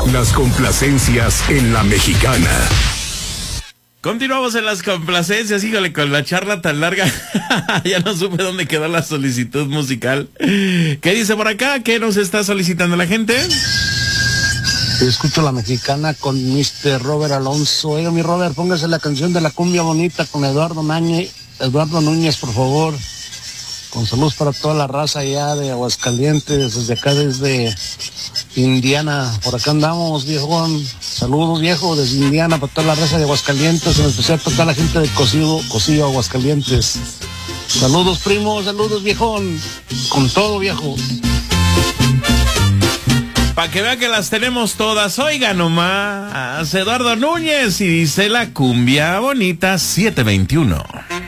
Las complacencias en La Mexicana. Continuamos en las complacencias, híjole, con la charla tan larga, ya no supe dónde quedó la solicitud musical. ¿Qué dice por acá? ¿Qué nos está solicitando la gente? Escucho La Mexicana con Mr. Robert Alonso. Oiga, mi Robert, póngase la canción de La Cumbia Bonita con Eduardo Núñez, por favor. Con saludos para toda la raza allá de Aguascalientes, desde acá, desde Indiana. Por acá andamos, viejón. Saludos, viejo, desde Indiana, para toda la raza de Aguascalientes, en especial para toda la gente de Cosillo, Aguascalientes. Saludos, primo, saludos, viejón. Con todo, viejo. Para que vean que las tenemos todas, oiga nomás, Eduardo Núñez y dice La Cumbia Bonita 721.